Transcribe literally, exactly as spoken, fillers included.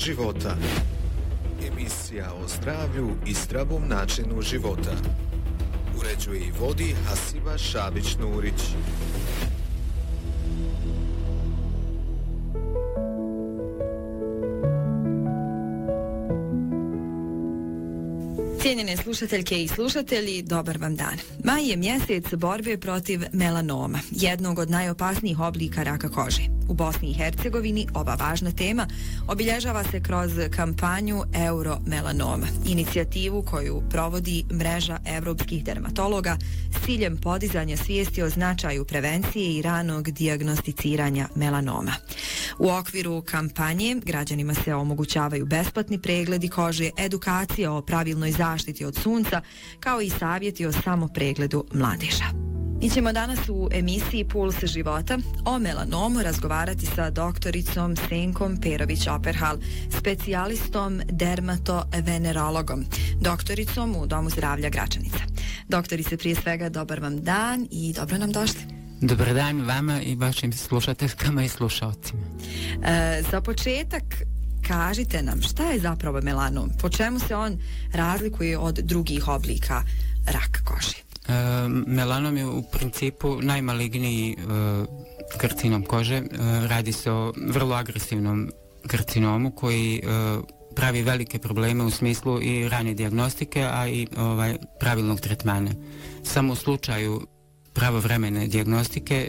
života. Emisija o zdravlju i zdravom načinu života. Uređuje i vodi Hasiba Šabić-Nurić. Cijenjene slušateljke i slušatelji, dobar vam dan. Maj je mjesec borbe protiv melanoma, jednog od najopasnijih oblika raka kože. U Bosni i Hercegovini ova važna tema obilježava se kroz kampanju Euromelanoma, inicijativu koju provodi mreža evropskih dermatologa s ciljem podizanja svijesti o značaju prevencije i ranog dijagnosticiranja melanoma. U okviru kampanje građanima se omogućavaju besplatni pregledi kože, edukacija o pravilnoj zaštiti od sunca, kao i savjeti o samopregledu mladeža. Mi ćemo danas u emisiji Puls života o melanomu razgovarati sa doktoricom Senkom Perović-Operhal, specijalistom dermatovenerologom, doktoricom u Domu zdravlja Gračanica. Doktorice, prije svega dobar vam dan i dobro nam došli. Dobar dan vama i vašim slušateljkama i slušalcima. E, za početak kažite nam šta je zapravo melanom, po čemu se on razlikuje od drugih oblika raka kože? E, melanom je u principu najmaligniji e, karcinom kože. E, radi se o vrlo agresivnom karcinomu koji e, pravi velike probleme u smislu i rane dijagnostike, a i ovaj, pravilnog tretmana. Samo u slučaju pravovremene dijagnostike